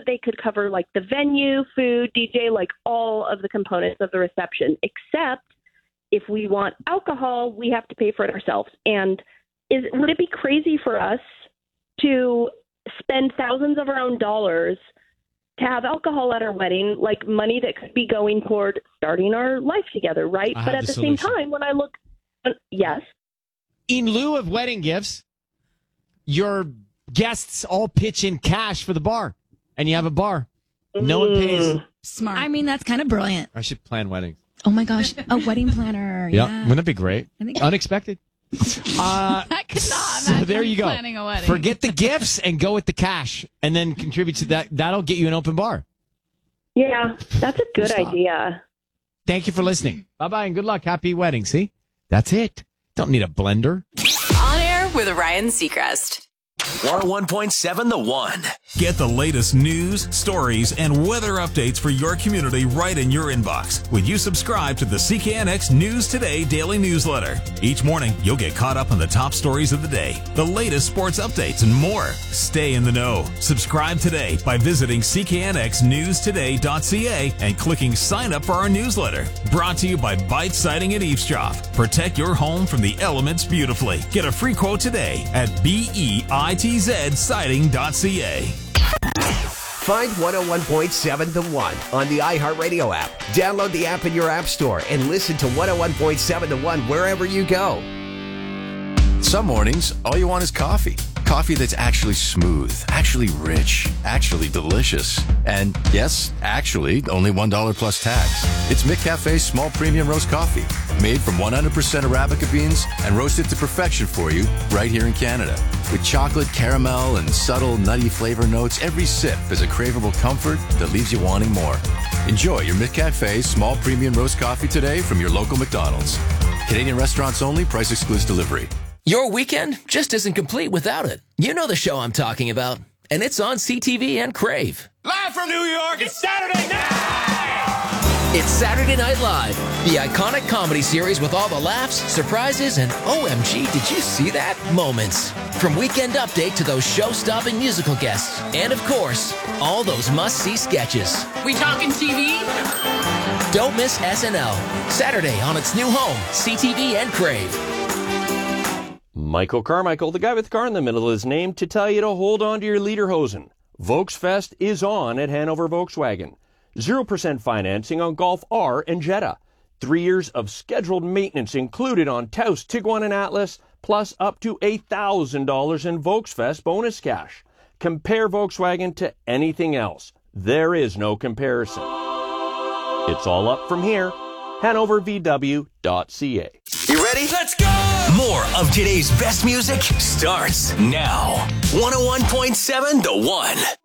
they could cover like the venue, food, DJ, like all of the components of the reception, except if we want alcohol, we have to pay for it ourselves. And would it be crazy for us to spend thousands of our own dollars to have alcohol at our wedding, like money that could be going toward starting our life together, right? But at the same time, when I look, yes. In lieu of wedding gifts, your guests all pitch in cash for the bar, and you have a bar. No one pays. Smart. I mean, that's kind of brilliant. I should plan weddings. Oh my gosh, a wedding planner. Yeah. Wouldn't that be great? Unexpected. I could not so there you go. Planning a wedding. Forget the gifts and go with the cash, and then contribute to that. That'll get you an open bar. Yeah, that's a good idea. Thank you for listening. Bye-bye and good luck. Happy wedding. See? That's it. Don't need a blender. On Air with Ryan Seacrest. 101.7 The One. Get the latest news, stories, and weather updates for your community right in your inbox when you subscribe to the CKNX News Today daily newsletter. Each morning, you'll get caught up on the top stories of the day, the latest sports updates, and more. Stay in the know. Subscribe today by visiting cknxnewstoday.ca and clicking sign up for our newsletter. Brought to you by Bite Siding and Eavesdrop. Protect your home from the elements beautifully. Get a free quote today at BEITZsiding.ca. Find 101.7 The One on the iHeartRadio app. Download the app in your app store and listen to 101.7 The One wherever you go. Some mornings, all you want is coffee. Coffee that's actually smooth, actually rich, actually delicious. And yes, actually, only $1 plus tax. It's McCafe's small premium roast coffee, made from 100% Arabica beans and roasted to perfection for you right here in Canada. With chocolate, caramel, and subtle nutty flavor notes, every sip is a craveable comfort that leaves you wanting more. Enjoy your McCafe small premium roast coffee today from your local McDonald's. Canadian restaurants only, price excludes delivery. Your weekend just isn't complete without it. You know the show I'm talking about, and it's on CTV and Crave. Live from New York, it's Saturday night! It's Saturday Night Live, the iconic comedy series with all the laughs, surprises, and OMG, did you see that? Moments. From Weekend Update to those show-stopping musical guests, and of course, all those must-see sketches. We talking TV? Don't miss SNL, Saturday on its new home, CTV and Crave. Michael Carmichael, the guy with the car in the middle of his name, to tell you to hold on to your Lederhosen. Volksfest is on at Hanover Volkswagen. 0% financing on Golf R and Jetta. 3 years of scheduled maintenance included on Taos, Tiguan, and Atlas, plus up to $8,000 in Volksfest bonus cash. Compare Volkswagen to anything else. There is no comparison. It's all up from here. HanoverVW.ca. You ready? Let's go! More of today's best music starts now. 101.7 The One.